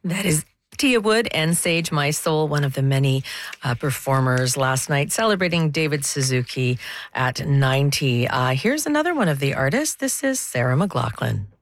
That is Tia Wood and Sage My Soul, one of the many performers last night celebrating David Suzuki at 90. Here's another one of the artists. This is Sarah McLachlan.